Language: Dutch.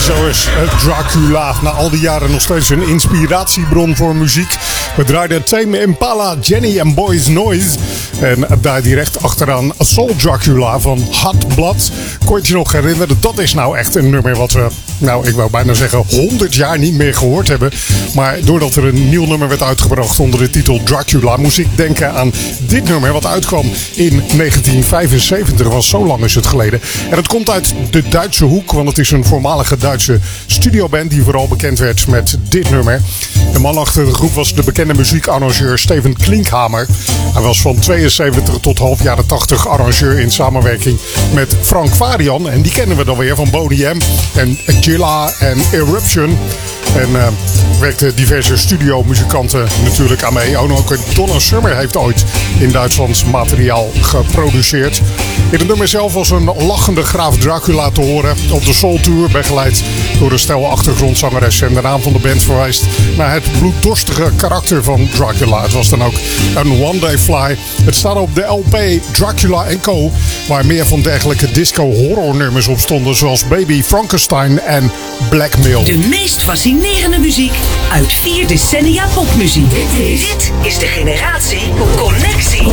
Zo is Dracula na al die jaren nog steeds een inspiratiebron voor muziek. We draaiden Tame Impala, Jenny and Boys Noise. En daar direct achteraan Soul Dracula van Hot Blood. Kon je je nog herinneren? Dat is nou echt een nummer wat we, nou ik wou bijna zeggen 100 jaar niet meer gehoord hebben. Maar doordat er een nieuw nummer werd uitgebracht onder de titel Dracula, moest ik denken aan dit nummer wat uitkwam in 1975. Was zo lang is het geleden. En het komt uit de Duitse hoek, want het is een voormalige Duitse studioband die vooral bekend werd met dit nummer. De man achter de groep was de bekende muziekarrangeur Steven Klinkhamer. Hij was van 72 tot half jaren 80 arrangeur in samenwerking met Frank Farian. En die kennen we dan weer van Boney M en Gilla en Eruption. En werkte diverse studiomuzikanten natuurlijk aan mee. Ook Donna Summer heeft ooit in Duitsland materiaal geproduceerd. In het nummer zelf was een lachende graaf Dracula te horen op de Soul Tour, begeleid door een stel achtergrondzangeres. En de naam van de band verwijst naar het bloeddorstige karakter van Dracula. Het was dan ook een One Day Fly. Het staat op de LP Dracula & Co, waar meer van dergelijke disco-horrornummers op stonden, zoals Baby Frankenstein en Blackmail. De meest fascinerende muziek uit 4 decennia popmuziek. Dit is de generatie Connectie.